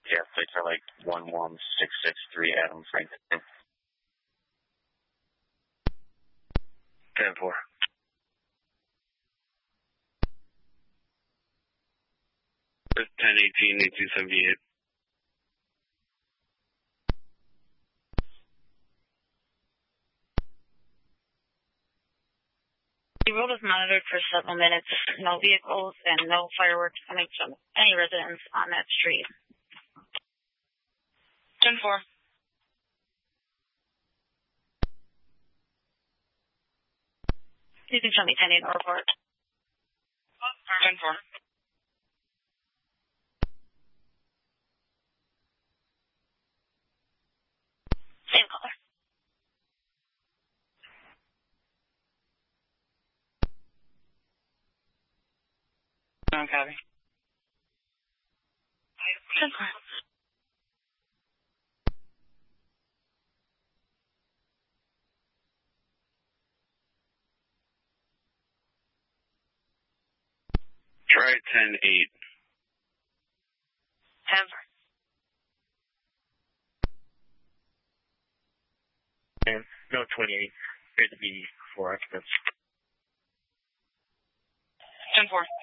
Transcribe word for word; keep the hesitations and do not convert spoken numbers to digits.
Yeah, plates are like one one six six three Adam Franklin. ten four. ten eighteen, eighteen seventy-eight. The road was monitored for several minutes. No vehicles and no fireworks coming from any residents on that street. ten four. You can show me ten eight report. ten four. Same color. No copy. ten four. Try ten eight. ten four. And no twenty-eight. Appears to be four occupants. ten four.